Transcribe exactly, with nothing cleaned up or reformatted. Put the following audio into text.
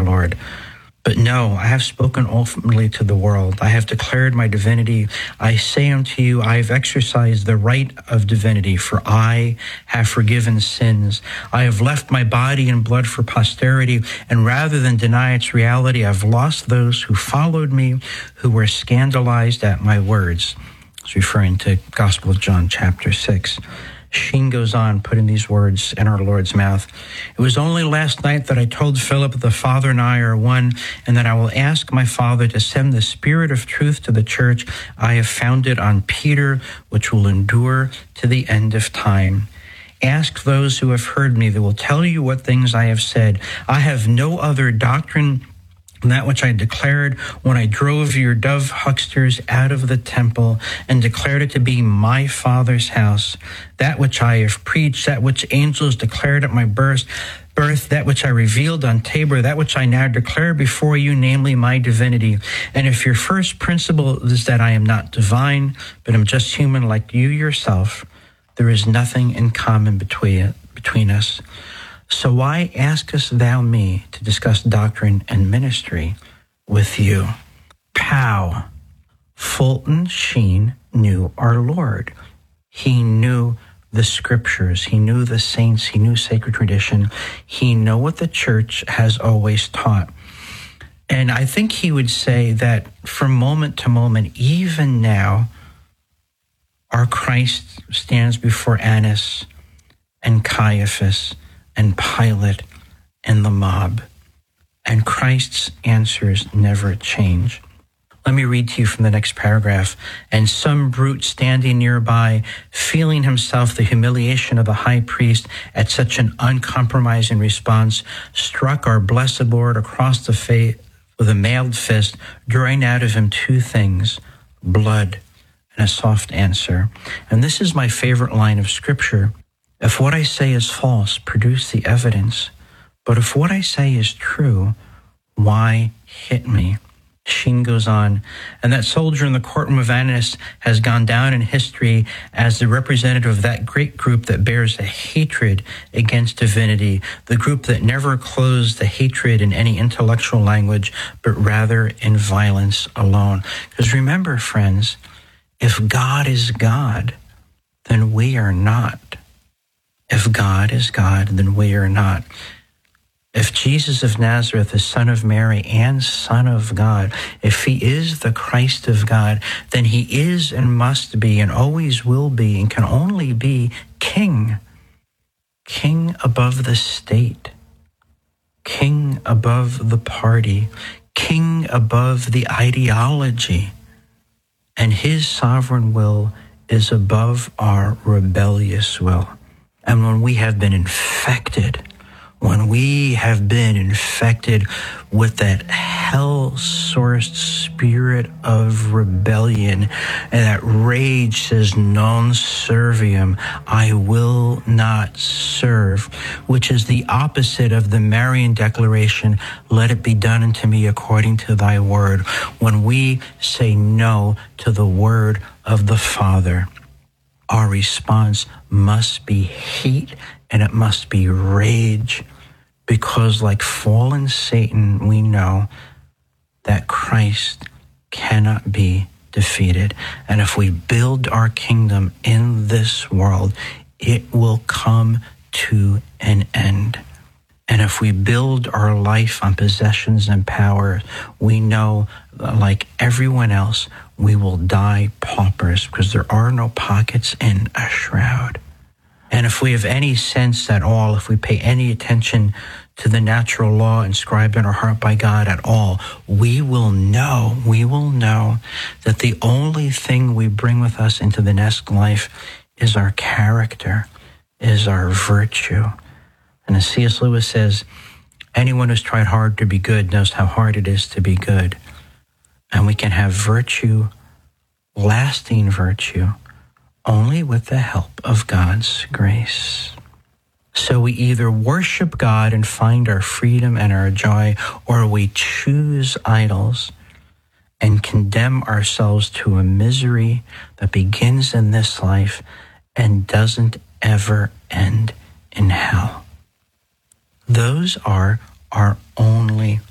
our Lord. But no, I have spoken openly to the world. I have declared my divinity. I say unto you, I have exercised the right of divinity, for I have forgiven sins. I have left my body and blood for posterity, and rather than deny its reality, I've lost those who followed me, who were scandalized at my words. It's referring to Gospel of John, chapter six. Sheen goes on, putting these words in our Lord's mouth. It was only last night that I told Philip the Father and I are one, and that I will ask my Father to send the Spirit of truth to the church I have founded on Peter, which will endure to the end of time. Ask those who have heard me, they will tell you what things I have said. I have no other doctrine than that which I declared when I drove your dove hucksters out of the temple and declared it to be my Father's house. That which I have preached, that which angels declared at my birth, birth, that which I revealed on Tabor, that which I now declare before you, namely my divinity. And if your first principle is that I am not divine, but am just human like you yourself, there is nothing in common between, between us. So why askest thou me to discuss doctrine and ministry with you? Pow! Fulton Sheen knew our Lord. He knew the scriptures. He knew the saints. He knew sacred tradition. He knew what the church has always taught. And I think he would say that from moment to moment, even now, our Christ stands before Annas and Caiaphas and Pilate and the mob, and Christ's answers never change. Let me read to you from the next paragraph. And some brute standing nearby, feeling himself the humiliation of the high priest at such an uncompromising response, struck our blessed Lord across the face with a mailed fist, drawing out of him two things, blood and a soft answer. And this is my favorite line of scripture. If what I say is false, produce the evidence. But if what I say is true, why hit me? Sheen goes on, and that soldier in the courtroom of Annas has gone down in history as the representative of that great group that bears a hatred against divinity, the group that never clothes the hatred in any intellectual language, but rather in violence alone. Because remember, friends, if God is God, then we are not. If God is God, then we are not. If Jesus of Nazareth is Son of Mary and Son of God, if he is the Christ of God, then he is and must be and always will be and can only be King. King above the state. King above the party. King above the ideology. And his sovereign will is above our rebellious will. And when we have been infected, when we have been infected with that hell-sourced spirit of rebellion, and that rage says, non serviam, I will not serve, which is the opposite of the Marian declaration, let it be done unto me according to thy word. When we say no to the word of the Father, our response must be hate and it must be rage, because like fallen Satan, we know that Christ cannot be defeated. And if we build our kingdom in this world, it will come to an end. And if we build our life on possessions and power, we know, like everyone else, we will die paupers, because there are no pockets in a shroud. And if we have any sense at all, if we pay any attention to the natural law inscribed in our heart by God at all, we will know, we will know that the only thing we bring with us into the next life is our character, is our virtue. And as C S Lewis says, anyone who's tried hard to be good knows how hard it is to be good. And we can have virtue, lasting virtue, only with the help of God's grace. So we either worship God and find our freedom and our joy, or we choose idols and condemn ourselves to a misery that begins in this life and doesn't ever end in hell. Those are our only